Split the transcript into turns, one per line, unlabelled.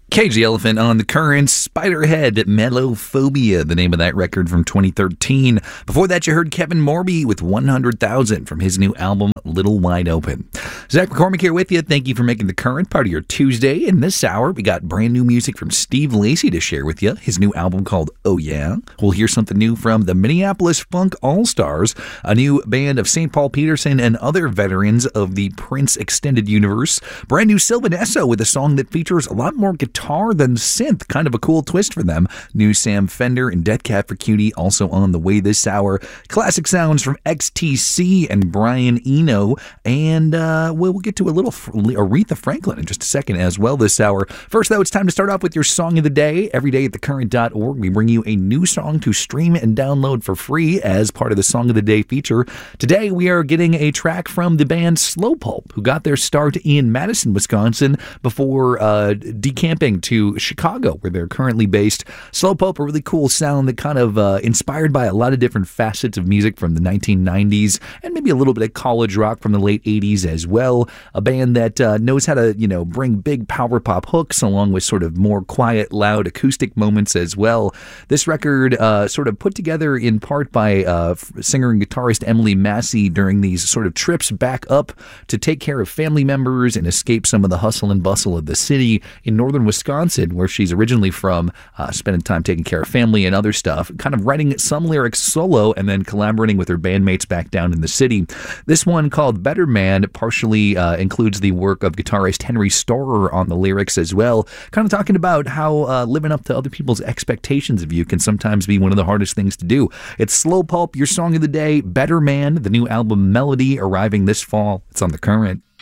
Cage the Elephant on the Current, Spiderhead, Mellophobia, the name of that record from 2013. Before that, you heard Kevin Morby with 100,000 from his new album, Little Wide Open. Zach McCormick here with you. Thank you for making the Current part of your Tuesday. In this hour, we got brand new music from Steve Lacy to share with you. His new album called Oh Yeah. We'll hear something new from the Minneapolis Funk All-Stars, a new band of St. Paul Peterson and other veterans of the Prince extended universe. Brand new Sylvan Esso with a song that features a lot more guitar than synth, kind of a cool twist for them. New Sam Fender and Death Cat for Cutie also on the way this hour. Classic sounds from XTC and Brian Eno, and we'll get to a little Aretha Franklin in just a second as well this hour. First, though, it's time to start off with your song of the day. Every day at thecurrent.org, we bring you a new song to stream and download for free as part of the Song of the Day feature. Today, we are getting a track from the band Slowpulp, who got their start in Madison, Wisconsin, before decamping to Chicago, where they're currently based. Slowpulp, a really cool sound that kind of inspired by a lot of different facets of music from the 1990s and maybe a little bit of college rock from the late 80s as well. A band that knows how to, bring big power pop hooks along with sort of more quiet, loud acoustic moments as well. This record sort of put together in part by singer and guitarist Emily Massey during these sort of trips back up to take care of family members and escape some of the hustle and bustle of the city in northern Wisconsin, where she's originally from, spending time taking care of family and other stuff, kind of writing some lyrics solo and then collaborating with her bandmates back down in the city. This one, called Better Man, partially includes the work of guitarist Henry Storer on the lyrics as well, kind of talking about how living up to other people's expectations of you can sometimes be one of the hardest things to do. It's Slowpulp, your song of the day, Better Man, the new album Melody, arriving this fall. It's on The Current.